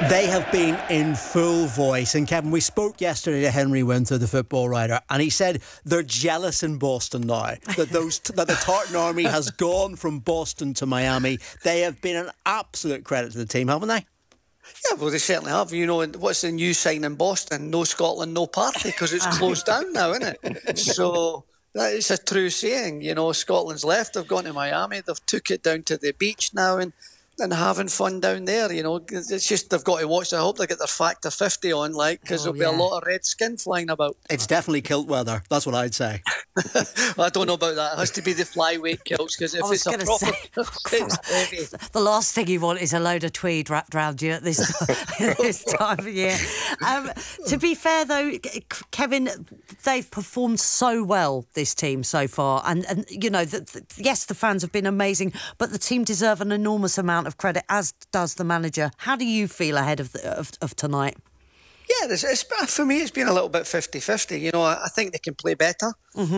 They have been in full voice. And Kevin, we spoke yesterday to Henry Winter, the football writer, and he said they're jealous in Boston now that the Tartan Army has gone from Boston to Miami. They have been an absolute credit to the team, haven't they? Yeah, well, they certainly have. You know, what's the new sign in Boston? No Scotland, no party, because it's closed down now, isn't it? So that is a true saying. You know, Scotland's left. They've gone to Miami. They've took it down to the beach now and having fun down there. You know, it's just they've got to watch. I hope they get their Factor 50 on, because there'll be a lot of red skin flying about. It's definitely kilt weather. That's what I'd say. I don't know about that. It has to be the flyweight kilts, because if it's a proper, it's heavy. The last thing you want is a load of tweed wrapped around you at this time of year. To be fair, though, Kevin, they've performed so well, this team, so far. And you know, yes, the fans have been amazing, but the team deserve an enormous amount of credit, as does the manager. How do you feel ahead of tonight? Yeah, for me, it's been a little bit 50-50. You know, I think they can play better,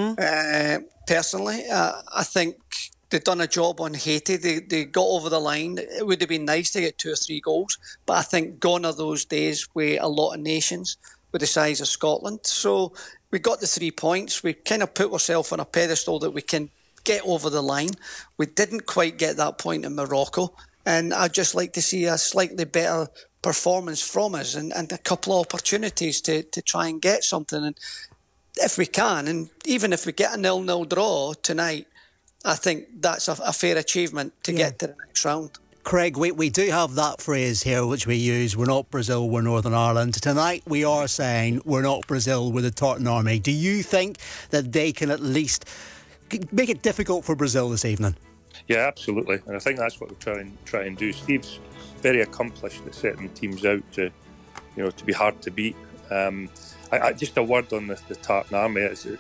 personally. I think they've done a job on Haiti. They got over the line. It would have been nice to get 2 or 3 goals, but I think gone are those days with a lot of nations with the size of Scotland. So we got the 3 points. We kind of put ourselves on a pedestal that we can get over the line. We didn't quite get that point in Morocco, and I'd just like to see a slightly better performance from us and a couple of opportunities to try and get something. And if we can, and even if we get a 0-0 draw tonight, I think that's a fair achievement to get to the next round. Craig, we do have that phrase here which we use: we're not Brazil, we're Northern Ireland. Tonight we are saying we're not Brazil, we're the Tartan Army. Do you think that they can at least make it difficult for Brazil this evening? Yeah, absolutely. And I think that's what they're try and do. Steve's very accomplished at setting teams out to be hard to beat. I just a word on the Tartan Army.